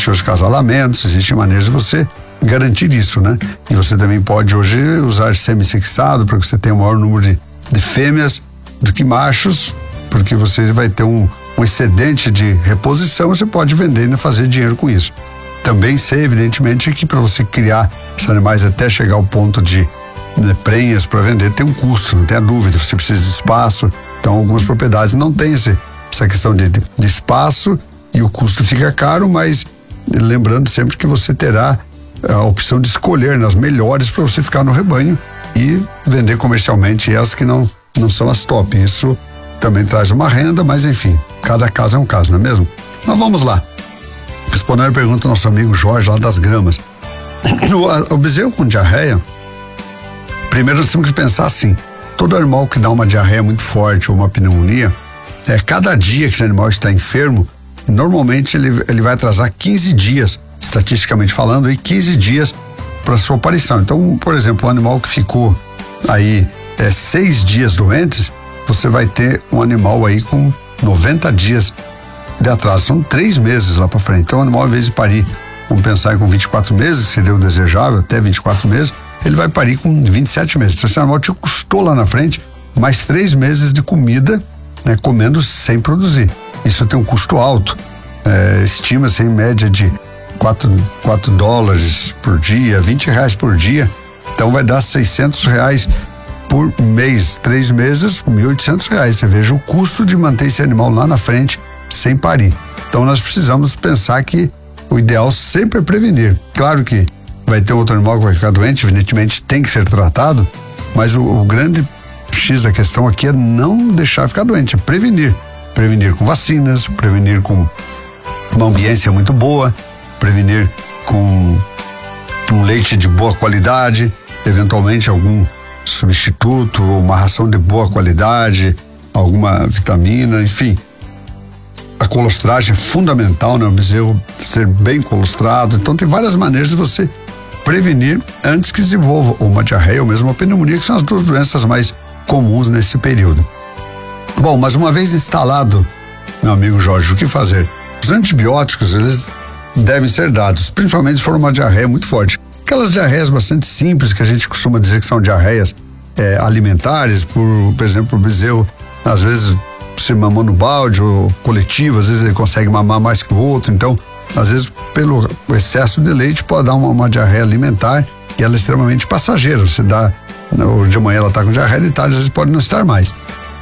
Existem os casalamentos, existem maneiras de você garantir isso, né? E você também pode hoje usar semi-sexado para que você tenha o maior número de fêmeas do que machos, porque você vai ter um excedente de reposição, você pode vender e ainda fazer dinheiro com isso. Também sei, evidentemente, que para você criar esses animais até chegar ao ponto de prenhas para vender, tem um custo, não tenha dúvida, você precisa de espaço. Então, algumas propriedades não têm essa questão de espaço e o custo fica caro, mas lembrando sempre que você terá a opção de escolher nas melhores para você ficar no rebanho e vender comercialmente as que não são as top. Isso também traz uma renda, mas enfim, cada caso é um caso, não é mesmo? Mas vamos lá. Respondendo a pergunta do nosso amigo Jorge lá das Gramas. O bezerro com diarreia, primeiro nós temos que pensar assim: todo animal que dá uma diarreia muito forte ou uma pneumonia, cada dia que esse animal está enfermo, normalmente ele vai atrasar 15 dias, estatisticamente falando, e 15 dias para sua aparição. Então, por exemplo, um animal que ficou aí 6 dias doentes, você vai ter um animal aí com 90 dias de atraso, são 3 meses lá para frente. Então, o animal, ao invés de parir, vamos pensar com 24 meses, que seria o desejável, até 24 meses, ele vai parir com 27 meses. Então, esse animal te custou lá na frente mais 3 meses de comida, né, comendo sem produzir. Isso tem um custo alto. Estima-se em média de $4 por dia, R$20 por dia. Então vai dar R$600 por mês, 3 meses, R$1.800. Você veja o custo de manter esse animal lá na frente sem parir. Então nós precisamos pensar que o ideal sempre é prevenir. Claro que vai ter outro animal que vai ficar doente, evidentemente tem que ser tratado, mas o grande X da questão aqui é não deixar ficar doente, é prevenir. Prevenir com vacinas, prevenir com uma ambiência muito boa, prevenir com um leite de boa qualidade, eventualmente algum substituto, uma ração de boa qualidade, alguma vitamina, enfim. A colostragem é fundamental, né? O bezerro ser bem colostrado. Então tem várias maneiras de você prevenir antes que desenvolva ou uma diarreia ou mesmo uma pneumonia, que são as 2 doenças mais comuns nesse período. Bom, mas uma vez instalado, meu amigo Jorge, o que fazer? Os antibióticos, eles devem ser dados, principalmente se for uma diarreia muito forte. Aquelas diarreias bastante simples, que a gente costuma dizer que são diarreias alimentares, por exemplo, o bezerro, às vezes, se mamou no balde ou coletivo, às vezes ele consegue mamar mais que o outro, então, às vezes, pelo excesso de leite, pode dar uma diarreia alimentar, e ela é extremamente passageira. Você dá, de manhã ela está com diarreia, de tarde, às vezes pode não estar mais.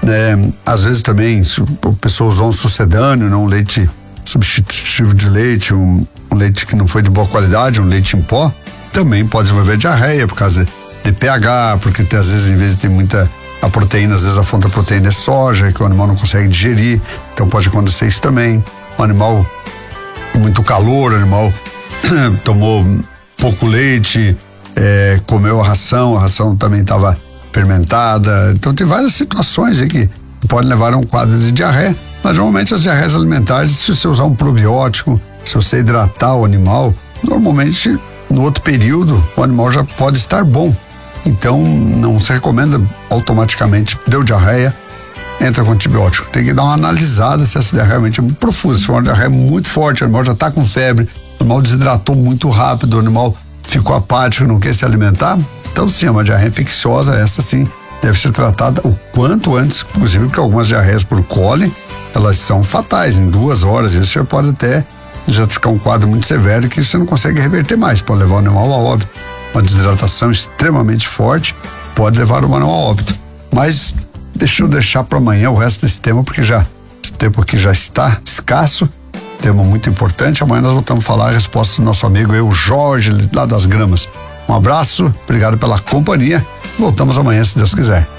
Às vezes também, se a pessoa usou um sucedâneo, um leite substitutivo de leite, um leite que não foi de boa qualidade, um leite em pó, também pode desenvolver diarreia por causa de pH, porque às vezes, em vez de ter muita a proteína, às vezes a fonte da proteína é soja, que o animal não consegue digerir, então pode acontecer isso também. O animal com muito calor, o animal tomou pouco leite, comeu a ração também estava fermentada. Então tem várias situações aí que podem levar a um quadro de diarreia, mas normalmente as diarreias alimentares, se você usar um probiótico, se você hidratar o animal, normalmente no outro período o animal já pode estar bom. Então não se recomenda automaticamente, deu diarreia, entra com antibiótico. Tem que dar uma analisada se essa diarreia realmente é muito profusa, se for uma diarreia muito forte, o animal já está com febre, o animal desidratou muito rápido, o animal ficou apático, não quer se alimentar, então sim, é uma diarreia infecciosa, essa sim deve ser tratada o quanto antes possível, porque algumas diarreias por coli, elas são fatais, em 2 horas, isso já pode até já ficar um quadro muito severo que você não consegue reverter mais, pode levar o animal a óbito. Uma desidratação extremamente forte pode levar o animal a óbito. Mas deixa eu deixar para amanhã o resto desse tema, porque esse tempo aqui já está escasso, tema muito importante. Amanhã nós voltamos a falar a resposta do nosso amigo o Jorge, lá das Gramas. Um abraço, obrigado pela companhia. Voltamos amanhã, se Deus quiser.